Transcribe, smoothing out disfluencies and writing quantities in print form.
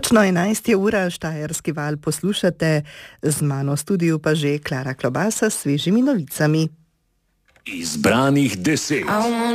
Točno 11 je ura, Štajerski val poslušate, z mano v studiu pa že Klara Klobasa s svežimi novicami. Izbranih 10.